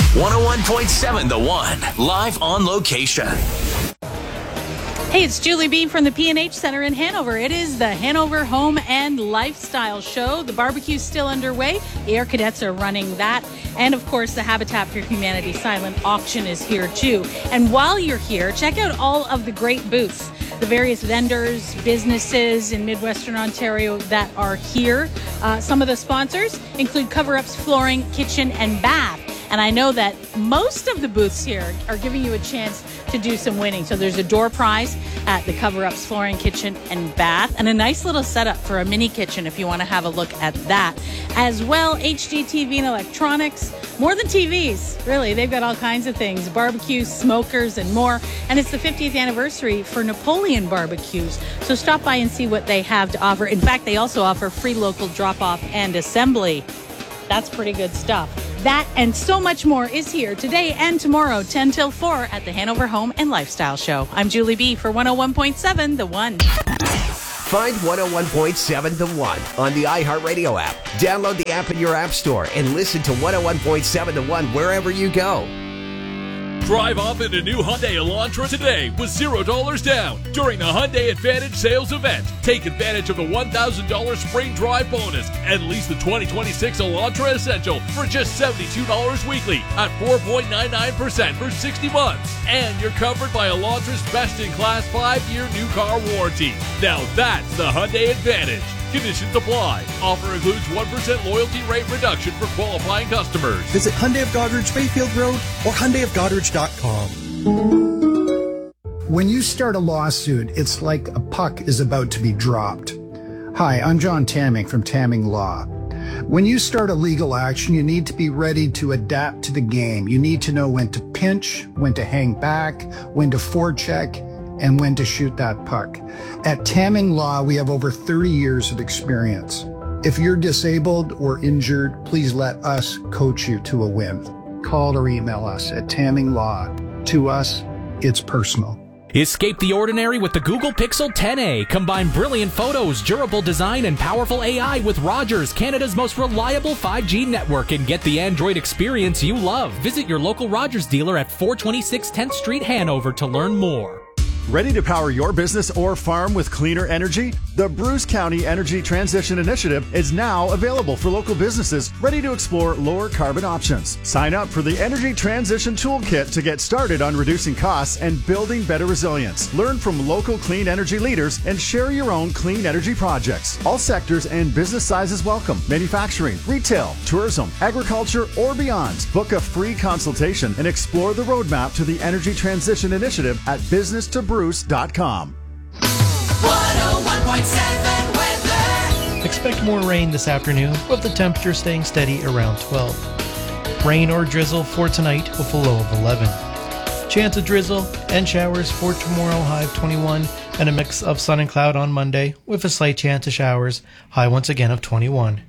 101.7 The One, live on location. Hey, it's Julie B. from the P&H Center in Hanover. It is the Hanover Home and Lifestyle Show. The barbecue's still underway. The Air Cadets are running that. And, of course, the Habitat for Humanity silent auction is here, too. And while you're here, check out all of the great booths. The various vendors, businesses in Midwestern Ontario that are here. Some of the sponsors include Cover Up's Flooring, Kitchen, and Bath. And I know that most of the booths here are giving you a chance to do some winning. So there's a door prize at the Cover Up's Flooring, Kitchen, and Bath, and a nice little setup for a mini kitchen if you want to have a look at that. As well, HDTV and electronics, more than TVs, really. They've got all kinds of things, barbecues, smokers, and more. And it's the 50th anniversary for Napoleon Barbecues. So stop by and see what they have to offer. In fact, they also offer free local drop-off and assembly. That's pretty good stuff. That and so much more is here today and tomorrow, 10 till 4 at the Hanover Home and Lifestyle Show. I'm Julie B. for 101.7 The One. Find 101.7 The One on the iHeartRadio app. Download the app in your app store and listen to 101.7 The One wherever you go. Drive off in a new Hyundai Elantra today with $0 down during the Hyundai Advantage sales event. Take advantage of the $1,000 spring drive bonus and lease the 2026 Elantra Essential for just $72 weekly at 4.99% for 60 months. And you're covered by Elantra's best-in-class 5-year new car warranty. Now that's the Hyundai Advantage. Conditions apply. Offer includes 1% loyalty rate reduction for qualifying customers. Visit Hyundai of Goderich, Bayfield Road, or HyundaiofGoderich.com. When you start a lawsuit, it's like a puck is about to be dropped. Hi, I'm John Tamming from Tamming Law. When you start a legal action, you need to be ready to adapt to the game. You need to know when to pinch, when to hang back, when to forecheck, and when to shoot that puck. At Tamming Law, we have over 30 years of experience. If you're disabled or injured, please let us coach you to a win. Call or email us at Tamming Law. To us, it's personal. Escape the ordinary with the Google Pixel 10a. Combine brilliant photos, durable design, and powerful AI with Rogers, Canada's most reliable 5G network, and get the Android experience you love. Visit your local Rogers dealer at 426 10th Street, Hanover to learn more. Ready to power your business or farm with cleaner energy? The Bruce County Energy Transition Initiative is now available for local businesses ready to explore lower carbon options. Sign up for the Energy Transition Toolkit to get started on reducing costs and building better resilience. Learn from local clean energy leaders and share your own clean energy projects. All sectors and business sizes welcome. Manufacturing, retail, tourism, agriculture, or beyond. Book a free consultation and explore the roadmap to the Energy Transition Initiative at businesstobruce.com. 101.7 weather. Expect more rain this afternoon, with the temperature staying steady around 12. Rain or drizzle for tonight with a low of 11. Chance of drizzle and showers for tomorrow, high of 21, and a mix of sun and cloud on Monday with a slight chance of showers, high once again of 21.